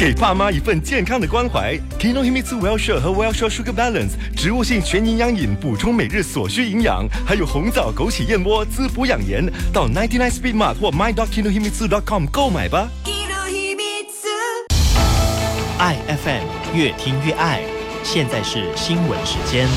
给爸妈一份健康的关怀。Kinohimitsu Well-Share 和 Well-Share Sugar Balance 植物性全营养饮，补充每日所需营养，还有红枣枸杞燕窝滋补养颜。到99 Speed Mart 或 my.kinohimitsu.com 购买吧。 爱 FM 越听越爱，现在是新闻时间。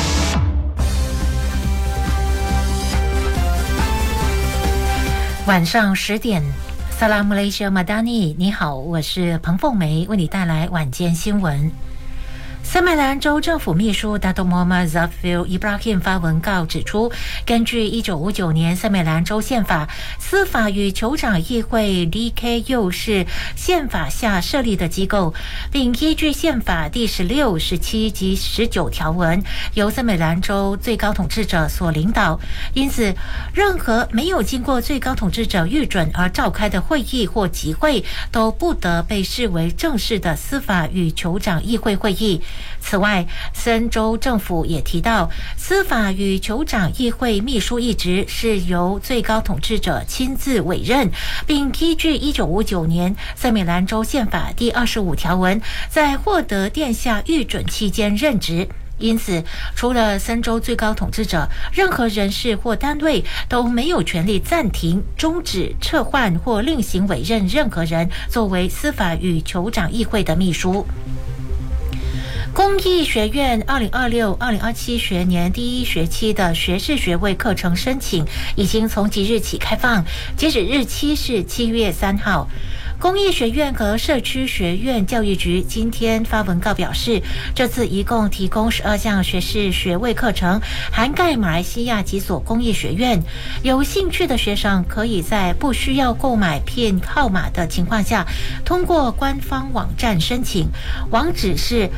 晚上10点，萨拉姆雷西亚马达尼，你好，我是彭凤梅，为你带来晚间新闻。森美兰州政府秘书达多莫马扎菲尔伊布拉钦发文告指出，根据1959年森美兰州宪法，司法与酋长议会 DKU 是宪法下设立的机构，并依据宪法第16、17及19条文，由森美兰州最高统治者所领导。因此，任何没有经过最高统治者预准而召开的会议或集会，都不得被视为正式的司法与酋长议会会议。此外，森州政府也提到，司法与酋长议会秘书一职是由最高统治者亲自委任，并依据1959年森美兰州宪法第25条文，在获得殿下预准期间任职。因此，除了森州最高统治者，任何人士或单位都没有权利暂停、终止、撤换或另行委任任何人作为司法与酋长议会的秘书。公益学院2026-2027学年第一学期的学士学位课程申请已经从即日起开放，截止日期是7月3号。公益学院和社区学院教育局今天发文告表示，这次一共提供12项学士学位课程，涵盖马来西亚几所公益学院。有兴趣的学生可以在不需要购买PIN号码的情况下，通过官方网站申请，网址是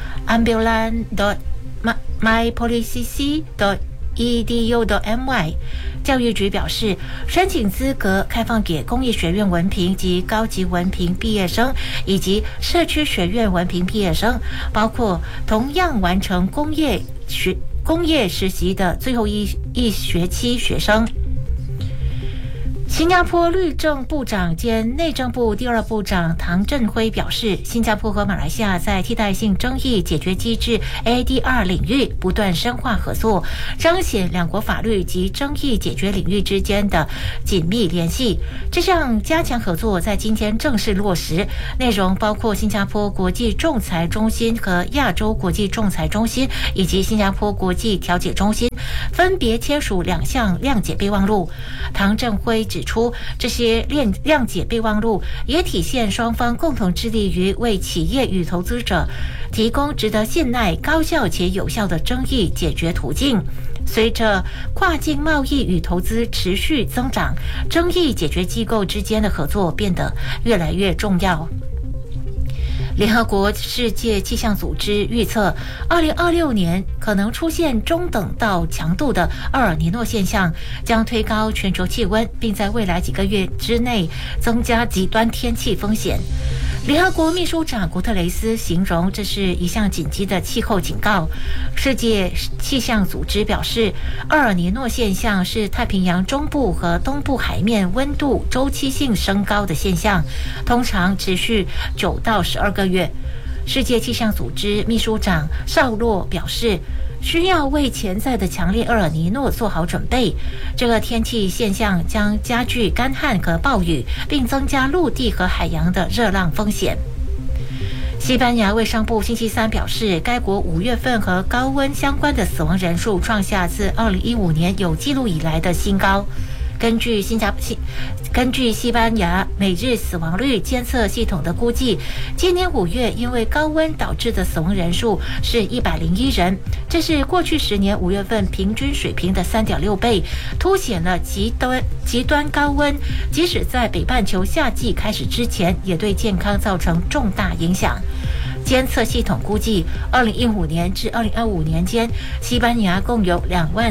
ambulan.mypolicc.edu.my。教育局表示，申请资格开放给公益学院文凭及高级文凭毕业生，以及社区学院文凭毕业生，包括同样完成工业实习的最后一学期学生。新加坡律政部长兼内政部第二部长唐振辉表示，新加坡和马来西亚在替代性争议解决机制 ADR 领域不断深化合作，彰显两国法律及争议解决领域之间的紧密联系。这项加强合作在今天正式落实，内容包括新加坡国际仲裁中心和亚洲国际仲裁中心以及新加坡国际调解中心分别签署2项谅解备忘录。唐振辉指出，这些谅解备忘录也体现双方共同致力于为企业与投资者提供值得信赖、高效且有效的争议解决途径。随着跨境贸易与投资持续增长，争议解决机构之间的合作变得越来越重要。联合国世界气象组织预测，2026年可能出现中等到强度的厄尔尼诺现象，将推高全球气温，并在未来几个月之内增加极端天气风险。联合国秘书长古特雷斯形容这是一项紧急的气候警告。世界气象组织表示，厄尔尼诺现象是太平洋中部和东部海面温度周期性升高的现象，通常持续9到12个月。世界气象组织秘书长绍洛表示，需要为潜在的强烈厄尔尼诺做好准备。这个天气现象将加剧干旱和暴雨，并增加陆地和海洋的热浪风险。西班牙卫生部星期三表示，该国5月份和高温相关的死亡人数创下自2015年有记录以来的新高。根据西班牙每日死亡率监测系统的估计，今年5月因为高温导致的死亡人数是101人，这是过去10年5月份平均水平的3.6倍，凸显了极端高温即使在北半球夏季开始之前，也对健康造成重大影响。监测系统估计，2015年至2025年间，西班牙共有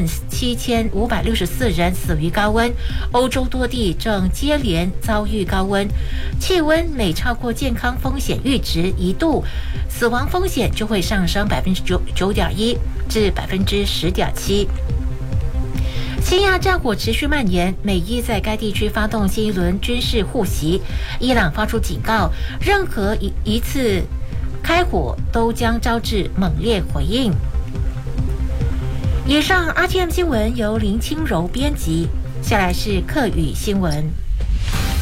27564人死于高温。欧洲多地正接连遭遇高温，气温每超过健康风险阈值1度，死亡风险就会上升9.1%至10.7%。 西亚战火持续蔓延，美伊在该地区发动新一轮军事互袭。伊朗发出警告，任何一次开火都将招致猛烈回应。以上 RTM 新闻由林清柔编辑，下来是客语新闻。